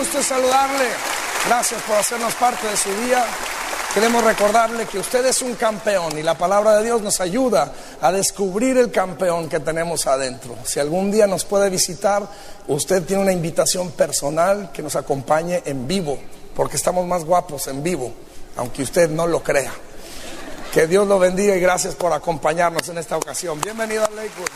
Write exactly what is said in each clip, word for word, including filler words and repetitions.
gusto saludarle. Gracias por hacernos parte de su día. Queremos recordarle que usted es un campeón y la palabra de Dios nos ayuda a descubrir el campeón que tenemos adentro. Si algún día nos puede visitar, usted tiene una invitación personal que nos acompañe en vivo, porque estamos más guapos en vivo, aunque usted no lo crea. Que Dios lo bendiga y gracias por acompañarnos en esta ocasión. Bienvenido a Lakewood.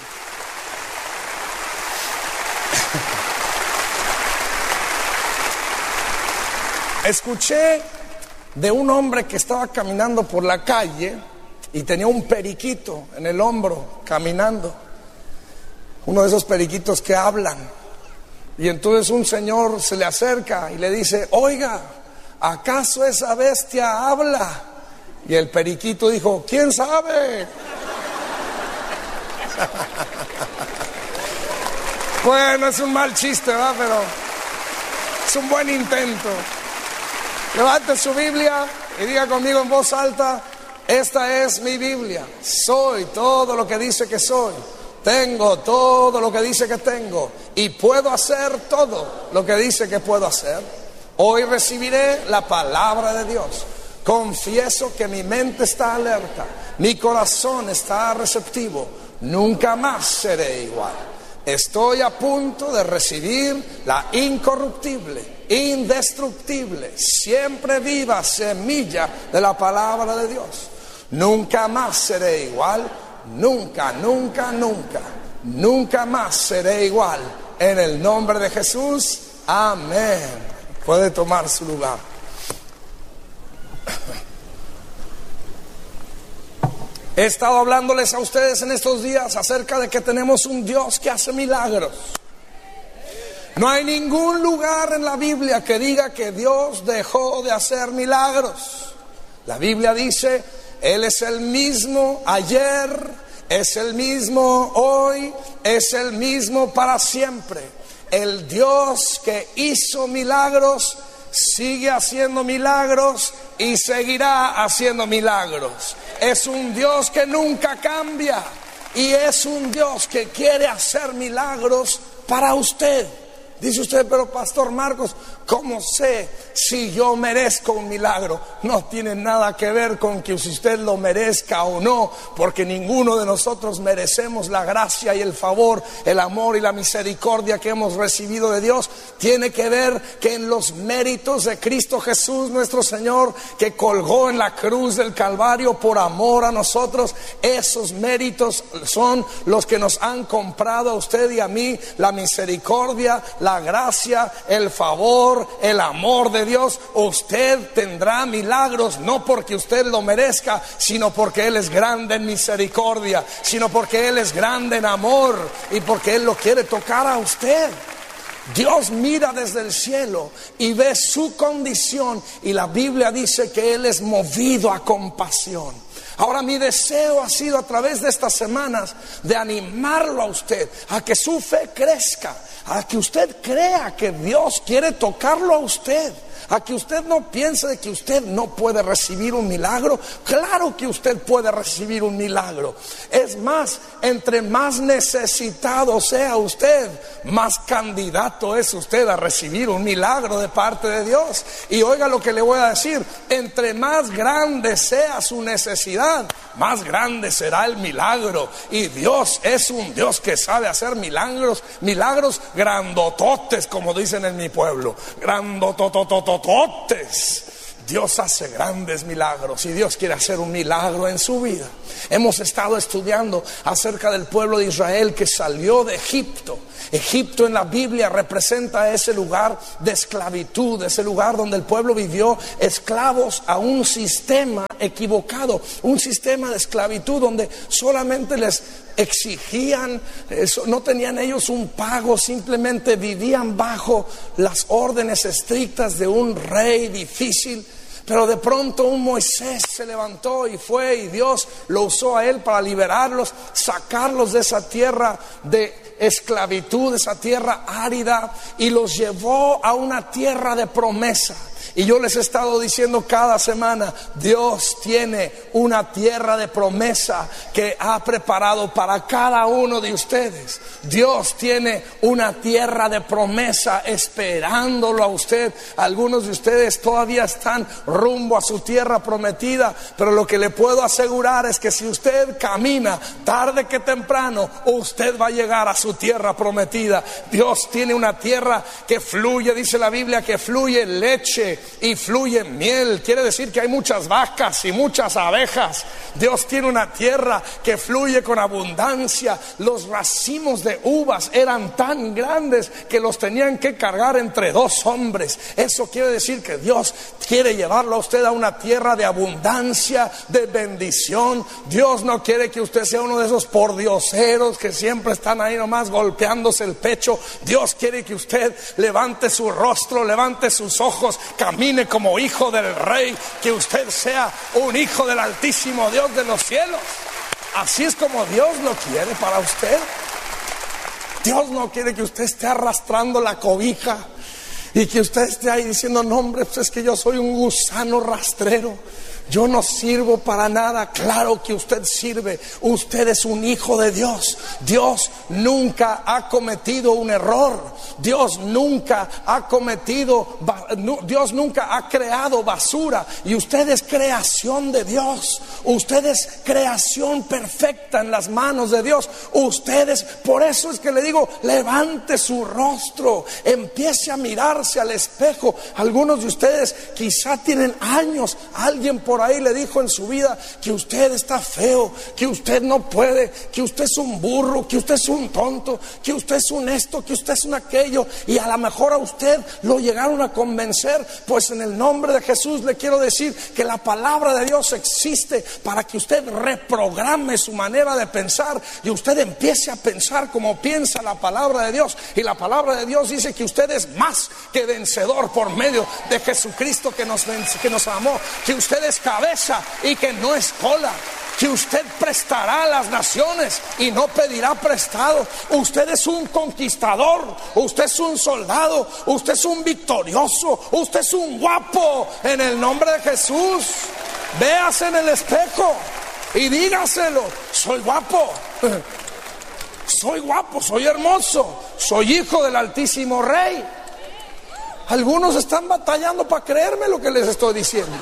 Escuché de un hombre que estaba caminando por la calle y tenía un periquito en el hombro caminando, uno de esos periquitos que hablan. Y entonces un señor se le acerca y le dice: oiga, ¿acaso esa bestia habla? Y el periquito dijo: ¿quién sabe? Bueno, es un mal chiste, ¿verdad? Pero es un buen intento. Levante su Biblia y diga conmigo en voz alta: esta es mi Biblia. Soy todo lo que dice que soy. Tengo todo lo que dice que tengo. Y puedo hacer todo lo que dice que puedo hacer. Hoy recibiré la palabra de Dios. Confieso que mi mente está alerta. Mi corazón está receptivo. Nunca más seré igual. Estoy a punto de recibir la incorruptible, indestructible, siempre viva semilla de la palabra de Dios. Nunca más seré igual, nunca, nunca, nunca, nunca más seré igual. En el nombre de Jesús, amén. Puede tomar su lugar. He estado hablándoles a ustedes en estos días acerca de que tenemos un Dios que hace milagros. No hay ningún lugar en la Biblia que diga que Dios dejó de hacer milagros. La Biblia dice: Él es el mismo ayer, es el mismo hoy, es el mismo para siempre. El Dios que hizo milagros sigue haciendo milagros y seguirá haciendo milagros. Es un Dios que nunca cambia y es un Dios que quiere hacer milagros para usted. Dice usted: pero Pastor Marcos, ¿cómo sé si yo merezco un milagro? No tiene nada que ver con que si usted lo merezca o no, porque ninguno de nosotros merecemos la gracia y el favor, el amor y la misericordia que hemos recibido de Dios. Tiene que ver que en los méritos de Cristo Jesús nuestro Señor, que colgó en la cruz del Calvario por amor a nosotros, esos méritos son los que nos han comprado a usted y a mí la misericordia, la gracia, el favor, el amor de Dios. Usted tendrá milagros no porque usted lo merezca, sino porque Él es grande en misericordia, sino porque Él es grande en amor y porque Él lo quiere tocar a usted. Dios mira desde el cielo y ve su condición, y la Biblia dice que Él es movido a compasión. Ahora, mi deseo ha sido a través de estas semanas de animarlo a usted a que su fe crezca, a que usted crea que Dios quiere tocarlo a usted, a que usted no piense de que usted no puede recibir un milagro. Claro que usted puede recibir un milagro. Es más, entre más necesitado sea usted, más candidato es usted a recibir un milagro de parte de Dios. Y oiga lo que le voy a decir: entre más grande sea su necesidad, más grande será el milagro. Y Dios es un Dios que sabe hacer milagros, milagros grandototes, como dicen en mi pueblo, grandotototototes. Dios hace grandes milagros y Dios quiere hacer un milagro en su vida. Hemos estado estudiando acerca del pueblo de Israel que salió de Egipto. Egipto en la Biblia representa ese lugar de esclavitud, ese lugar donde el pueblo vivió esclavos a un sistema equivocado, un sistema de esclavitud donde solamente les exigían, eso, no tenían ellos un pago, simplemente vivían bajo las órdenes estrictas de un rey difícil. Pero de pronto un Moisés se levantó y fue, y Dios lo usó a él para liberarlos, sacarlos de esa tierra de esclavitud, de esa tierra árida, y los llevó a una tierra de promesa. Y yo les he estado diciendo cada semana, Dios tiene una tierra de promesa que ha preparado para cada uno de ustedes. Dios tiene una tierra de promesa esperándolo a usted. Algunos de ustedes todavía están rumbo a su tierra prometida, pero lo que le puedo asegurar es que si usted camina tarde que temprano, usted va a llegar a su tierra prometida. Dios tiene una tierra que fluye, dice la Biblia, que fluye leche y fluye miel. Quiere decir que hay muchas vacas y muchas abejas. Dios tiene una tierra que fluye con abundancia. Los racimos de uvas eran tan grandes que los tenían que cargar entre dos hombres. Eso quiere decir que Dios quiere llevarlo a usted a una tierra de abundancia, de bendición. Dios no quiere que usted sea uno de esos pordioseros que siempre están ahí nomás golpeándose el pecho. Dios quiere que usted levante su rostro, levante sus ojos, camine como hijo del Rey, que usted sea un hijo del Altísimo Dios de los cielos. Así es como Dios lo quiere para usted. Dios no quiere que usted esté arrastrando la cobija y que usted esté ahí diciendo, no hombre, pues es que yo soy un gusano rastrero, yo no sirvo para nada. Claro que usted sirve. Usted es un hijo de Dios. Dios nunca ha cometido un error. Dios nunca ha cometido, Dios nunca ha creado basura. Y usted es creación de Dios. Usted es creación perfecta en las manos de Dios. Ustedes, por eso es que le digo, levante su rostro, empiece a mirarse al espejo. Algunos de ustedes quizá tienen años, alguien por ahí le dijo en su vida que usted está feo, que usted no puede, que usted es un burro, que usted es un tonto, que usted es un esto, que usted es un aquello, y a lo mejor a usted lo llegaron a convencer. Pues en el nombre de Jesús le quiero decir que la palabra de Dios existe para que usted reprograme su manera de pensar y usted empiece a pensar como piensa la palabra de Dios. Y la palabra de Dios dice que usted es más que vencedor por medio de Jesucristo que nos, que nos amó, que usted es cabeza y que no es cola, que usted prestará a las naciones y no pedirá prestado. Usted es un conquistador, usted es un soldado, usted es un victorioso, usted es un guapo en el nombre de Jesús. Véase en el espejo y dígaselo, soy guapo, soy guapo, soy hermoso, soy hijo del Altísimo Rey. Algunos están batallando para creerme lo que les estoy diciendo.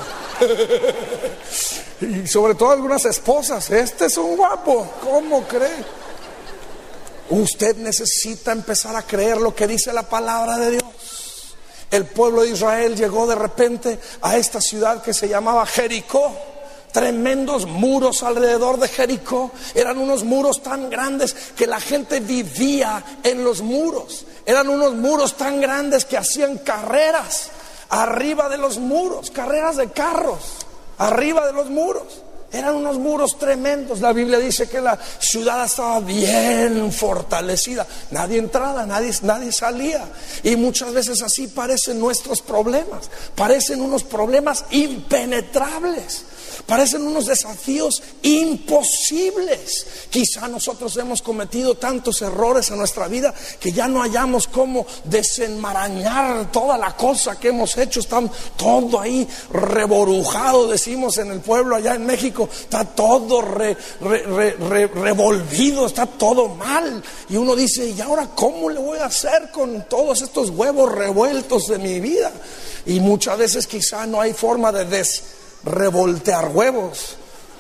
Y sobre todo algunas esposas, este es un guapo, ¿cómo cree? Usted necesita empezar a creer lo que dice la palabra de Dios. El pueblo de Israel llegó de repente a esta ciudad que se llamaba Jericó. Tremendos muros alrededor de Jericó. Eran unos muros tan grandes que la gente vivía en los muros. Eran unos muros tan grandes que hacían carreras arriba de los muros, carreras de carros arriba de los muros. Eran unos muros tremendos. La Biblia dice que la ciudad estaba bien fortalecida. Nadie entraba, nadie, nadie salía. Y muchas veces así parecen nuestros problemas. Parecen unos problemas impenetrables. Parecen unos desafíos imposibles. Quizá nosotros hemos cometido tantos errores en nuestra vida que ya no hallamos cómo desenmarañar toda la cosa que hemos hecho. Está todo ahí reborujado, decimos en el pueblo allá en México. Está todo re, re, re, re, revolvido, está todo mal. Y uno dice, ¿y ahora cómo le voy a hacer con todos estos huevos revueltos de mi vida? Y muchas veces quizá no hay forma de des revoltear huevos.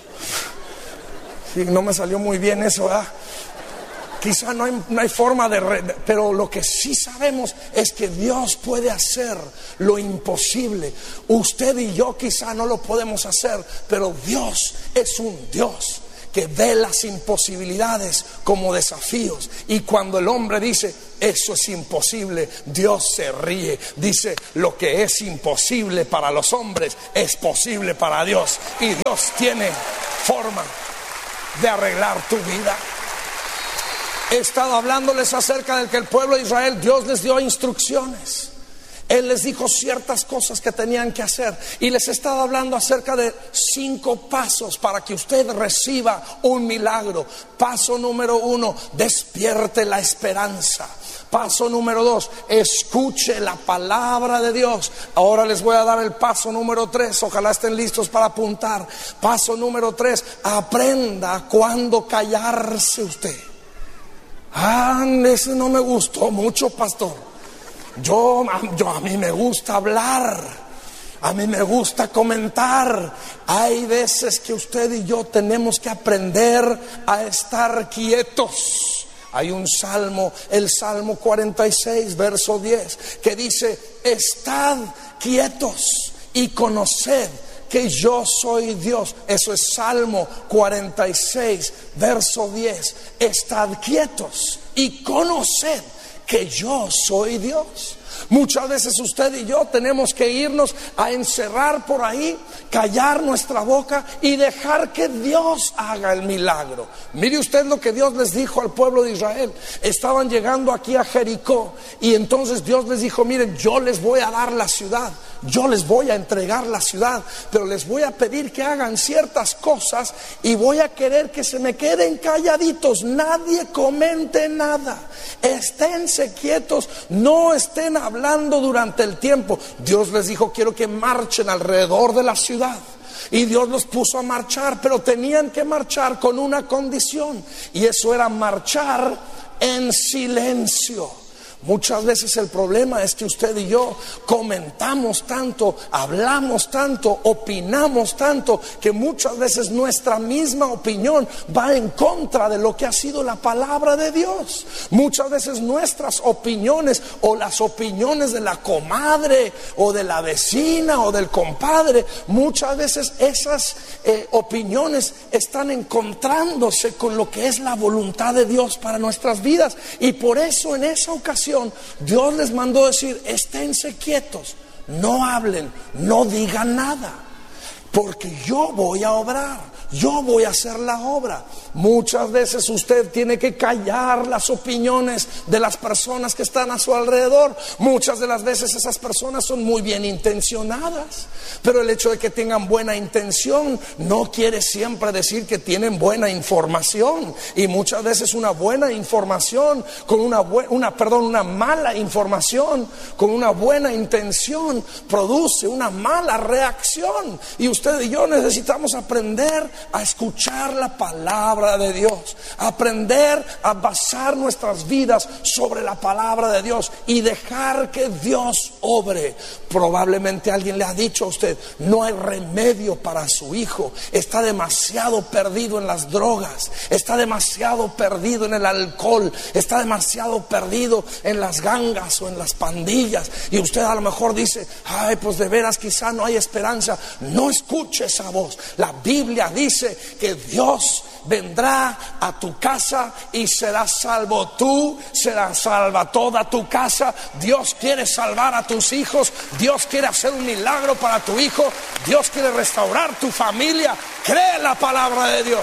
Sí, no me salió muy bien eso, ¿verdad? Quizá no hay, no hay forma de, re, pero lo que sí sabemos es que Dios puede hacer lo imposible. Usted y yo quizá no lo podemos hacer, pero Dios es un Dios que ve las imposibilidades como desafíos. Y cuando el hombre dice, eso es imposible, Dios se ríe. Dice, lo que es imposible para los hombres es posible para Dios. Y Dios tiene forma de arreglar tu vida. He estado hablándoles acerca de que el pueblo de Israel, Dios les dio instrucciones. Él les dijo ciertas cosas que tenían que hacer. Y les he estado hablando acerca de cinco pasos para que usted reciba un milagro. Paso número uno, despierte la esperanza. Paso número dos, escuche la palabra de Dios. Ahora les voy a dar el paso número tres. Ojalá estén listos para apuntar. Paso número tres, aprenda cuándo callarse usted. Ah, ese no me gustó mucho, pastor. Yo, yo a mí me gusta hablar. A mí me gusta comentar. Hay veces que usted y yo tenemos que aprender a estar quietos. Hay un salmo, el Salmo cuarenta y seis, verso diez, que dice: estad quietos y conoced que yo soy Dios. Eso es Salmo cuarenta y seis, verso diez. Estad quietos y conoced que yo soy Dios. Muchas veces usted y yo tenemos que irnos a encerrar por ahí, callar nuestra boca y dejar que Dios haga el milagro. Mire usted lo que Dios les dijo al pueblo de Israel. Estaban llegando aquí a Jericó y entonces Dios les dijo: miren, yo les voy a dar la ciudad, yo les voy a entregar la ciudad, pero les voy a pedir que hagan ciertas cosas y voy a querer que se me queden calladitos. Nadie comente nada, esténse quietos, no estén hablando durante el tiempo. Dios les dijo: quiero que marchen alrededor de la ciudad. Y Dios los puso a marchar, pero tenían que marchar con una condición, y eso era marchar en silencio. Muchas veces el problema es que usted y yo comentamos tanto, hablamos tanto, opinamos tanto, que muchas veces nuestra misma opinión va en contra de lo que ha sido la palabra de Dios. Muchas veces nuestras opiniones, o las opiniones de la comadre o de la vecina o del compadre, muchas veces esas eh, opiniones están encontrándose con lo que es la voluntad de Dios para nuestras vidas. Y por eso en esa ocasión Dios les mandó decir: esténse quietos, no hablen, no digan nada, porque yo voy a obrar, yo voy a hacer la obra. Muchas veces usted tiene que callar las opiniones de las personas que están a su alrededor. Muchas de las veces esas personas son muy bien intencionadas, pero el hecho de que tengan buena intención no quiere siempre decir que tienen buena información. Y muchas veces una buena información con una buena, una, perdón, una mala información con una buena intención produce una mala reacción. Y usted y yo necesitamos aprender a escuchar la palabra de Dios, aprender a basar nuestras vidas sobre la palabra de Dios y dejar que Dios obre. Probablemente alguien le ha dicho a usted: no hay remedio para su hijo, está demasiado perdido en las drogas, está demasiado perdido en el alcohol, está demasiado perdido en las gangas o en las pandillas. Y usted a lo mejor dice: ay, pues de veras quizá no hay esperanza. No escuche esa voz. La Biblia dice que Dios vendrá a tu casa y serás salvo tú, será salva toda tu casa. Dios quiere salvar a tus hijos, Dios quiere hacer un milagro para tu hijo, Dios quiere restaurar tu familia. Cree la palabra de Dios,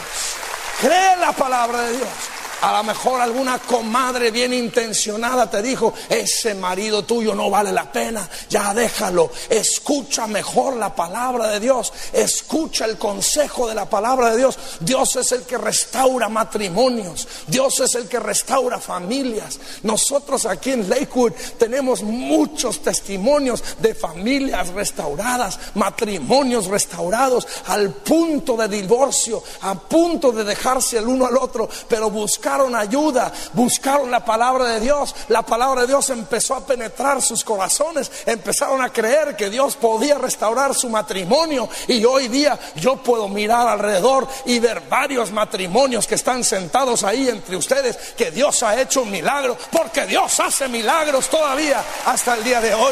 cree la palabra de Dios. A lo mejor alguna comadre bien intencionada te dijo: ese marido tuyo no vale la pena, ya déjalo. Escucha mejor la palabra de Dios, escucha el consejo de la palabra de Dios. Dios es el que restaura matrimonios, Dios es el que restaura familias. Nosotros aquí en Lakewood tenemos muchos testimonios de familias restauradas, matrimonios restaurados, al punto de divorcio, a punto de dejarse el uno al otro, pero buscando buscaron ayuda, buscaron la palabra de Dios. La palabra de Dios empezó a penetrar sus corazones, empezaron a creer que Dios podía restaurar su matrimonio. Y hoy día yo puedo mirar alrededor y ver varios matrimonios que están sentados ahí entre ustedes, que Dios ha hecho un milagro, porque Dios hace milagros todavía hasta el día de hoy.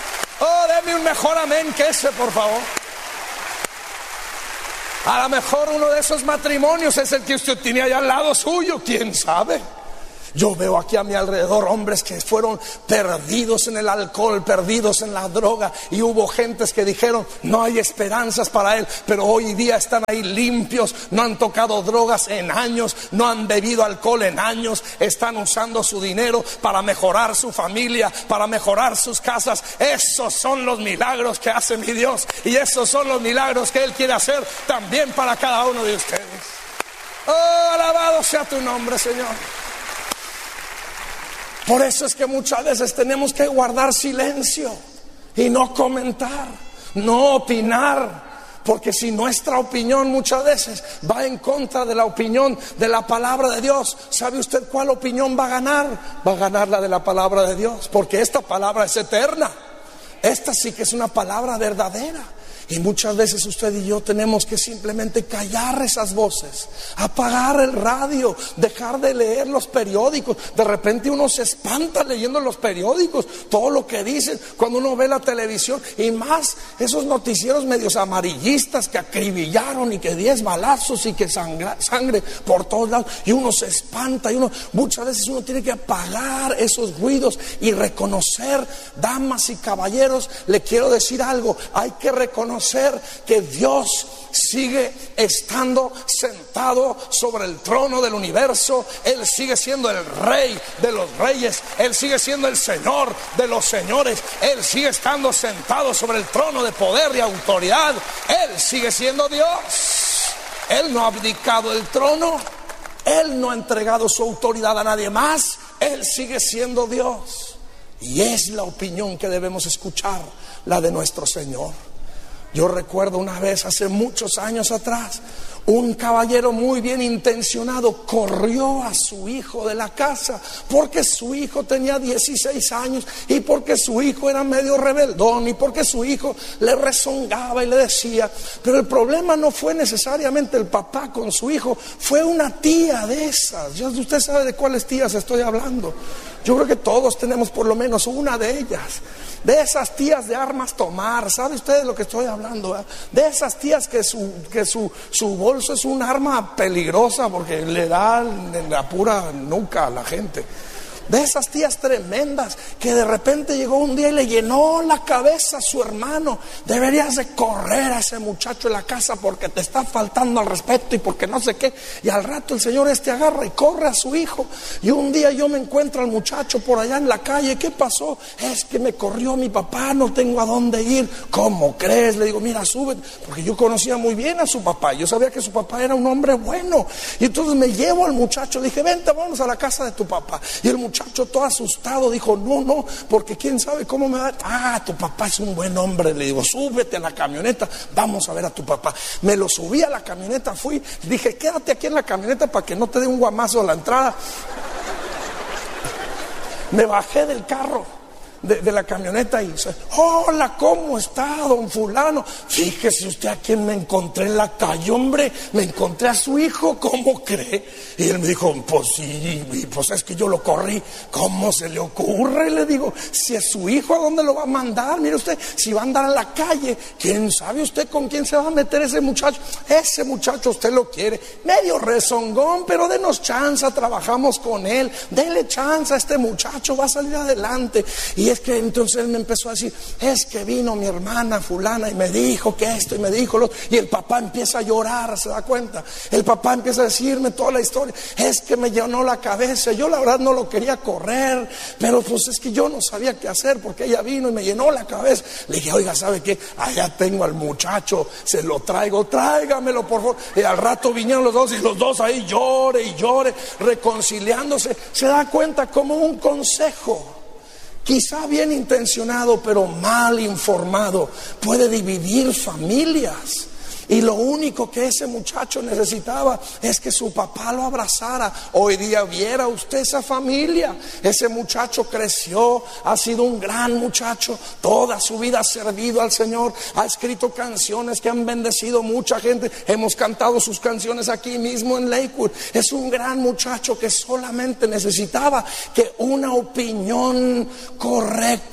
Oh, deme un mejor amén que ese, por favor. A lo mejor uno de esos matrimonios es el que usted tiene allá al lado suyo, quién sabe. Yo veo aquí a mi alrededor hombres que fueron perdidos en el alcohol, perdidos en la droga, y hubo gentes que dijeron: no hay esperanzas para él, pero hoy día están ahí limpios, no han tocado drogas en años, no han bebido alcohol en años, están usando su dinero para mejorar su familia, para mejorar sus casas. Esos son los milagros que hace mi Dios, y esos son los milagros que Él quiere hacer también para cada uno de ustedes. Oh, alabado sea tu nombre, Señor. Por eso es que muchas veces tenemos que guardar silencio y no comentar, no opinar. Porque si nuestra opinión muchas veces va en contra de la opinión de la palabra de Dios, ¿sabe usted cuál opinión va a ganar? Va a ganar la de la palabra de Dios, porque esta palabra es eterna. Esta sí que es una palabra verdadera. Y muchas veces usted y yo tenemos que simplemente callar esas voces, apagar el radio, dejar de leer los periódicos. De repente uno se espanta leyendo los periódicos, todo lo que dicen cuando uno ve la televisión, y más esos noticieros medios amarillistas que acribillaron y que diez balazos y que sangra, sangre por todos lados, y uno se espanta y uno, muchas veces uno tiene que apagar esos ruidos y reconocer. Damas y caballeros, le quiero decir algo, hay que reconocer que Dios sigue estando sentado sobre el trono del universo. Él sigue siendo el rey de los reyes, Él sigue siendo el señor de los señores, Él sigue estando sentado sobre el trono de poder y autoridad. Él sigue siendo Dios. Él no ha abdicado el trono, Él no ha entregado su autoridad a nadie más. Él sigue siendo Dios, y es la opinión que debemos escuchar, la de nuestro Señor. Yo recuerdo una vez, hace muchos años atrás, un caballero muy bien intencionado corrió a su hijo de la casa porque su hijo tenía dieciséis años y porque su hijo era medio rebeldón y porque su hijo le rezongaba y le decía. Pero el problema no fue necesariamente el papá con su hijo, fue una tía de esas. Ya usted sabe de cuáles tías estoy hablando. Yo creo que todos tenemos por lo menos una de ellas, de esas tías de armas tomar. ¿Sabe usted de lo que estoy hablando? ¿Eh? De esas tías que su, que su, su bolso es un arma peligrosa porque le da en la pura nuca a la gente. De esas tías tremendas que de repente llegó un día y le llenó la cabeza a su hermano: deberías de correr a ese muchacho de la casa porque te está faltando al respeto y porque no sé qué. Y al rato el señor este agarra y corre a su hijo. Y un día yo me encuentro al muchacho por allá en la calle. ¿Qué pasó? Es que me corrió mi papá, no tengo a dónde ir. ¿Cómo crees? Le digo, mira, súbete, porque yo conocía muy bien a su papá. Yo sabía que su papá era un hombre bueno. Y entonces me llevo al muchacho, le dije, vente, vamos a la casa de tu papá. Y el muchacho, muchacho todo asustado dijo, no, no, porque quién sabe cómo me va. Ah, tu papá es un buen hombre. Le digo, súbete a la camioneta, vamos a ver a tu papá. Me lo subí a la camioneta, fui, dije, quédate aquí en la camioneta para que no te dé un guamazo a la entrada. Me bajé del carro, de, de la camioneta, y dice, hola, ¿cómo está, don fulano? Fíjese usted a quién me encontré en la calle, hombre, me encontré a su hijo, ¿cómo cree? Y él me dijo, pues sí, pues es que yo lo corrí. ¿Cómo se le ocurre? Le digo, si es su hijo, ¿a dónde lo va a mandar? Mire usted, si va a andar en la calle, ¿quién sabe usted con quién se va a meter ese muchacho? Ese muchacho usted lo quiere, medio rezongón, pero denos chance, trabajamos con él, dele chance a este muchacho, va a salir adelante. Y es que entonces él me empezó a decir, es que vino mi hermana fulana y me dijo que esto y me dijo lo otro. Y el papá empieza a llorar, ¿se da cuenta? El papá empieza a decirme toda la historia. Es que me llenó la cabeza, yo la verdad no lo quería correr, pero pues es que yo no sabía qué hacer porque ella vino y me llenó la cabeza. Le dije, oiga, ¿sabe qué? Allá tengo al muchacho, se lo traigo, tráigamelo por favor. Y al rato vinieron los dos y los dos ahí llore y llore, reconciliándose. Se da cuenta, como un consejo, quizá bien intencionado pero mal informado, puede dividir familias. Y lo único que ese muchacho necesitaba es que su papá lo abrazara. Hoy día viera usted esa familia. Ese muchacho creció, ha sido un gran muchacho, toda su vida ha servido al Señor, ha escrito canciones que han bendecido mucha gente. Hemos cantado sus canciones aquí mismo en Lakewood. Es un gran muchacho que solamente necesitaba que una opinión correcta